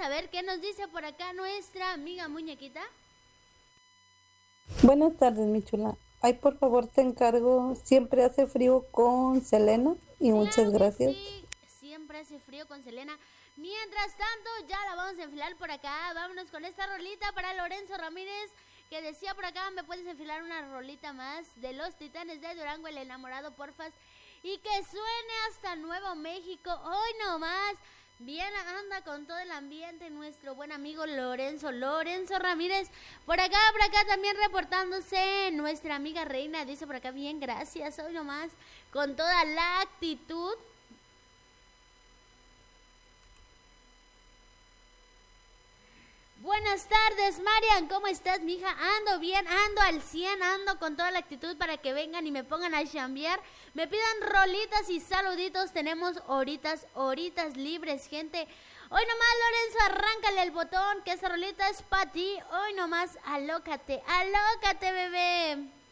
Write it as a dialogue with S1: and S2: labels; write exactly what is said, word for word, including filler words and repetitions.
S1: a ver qué nos dice por acá nuestra amiga muñequita.
S2: Buenas tardes, mi chula. Ay, por favor, te encargo. Siempre hace frío con Selena y muchas
S1: Claro que
S2: gracias.
S1: sí, siempre hace frío con Selena. Mientras tanto, ya la vamos a enfilar por acá. Vámonos con esta rolita para Lorenzo Ramírez, que decía por acá, me puedes enfilar una rolita más de los Titanes de Durango, el enamorado, porfas. Y que suene hasta Nuevo México, hoy nomás. Bien anda con todo el ambiente nuestro buen amigo Lorenzo, Lorenzo Ramírez. Por acá, por acá también reportándose nuestra amiga Reina, dice por acá, bien, gracias, hoy nomás, con toda la actitud. Buenas tardes, Marian, ¿cómo estás, mija? Ando bien, ando al cien, ando con toda la actitud para que vengan y me pongan a chambear. Me pidan rolitas y saluditos, tenemos horitas, horitas libres, gente. Hoy nomás, Lorenzo, arráncale el botón, que esa rolita es para ti. Hoy nomás, alócate, alócate, bebé.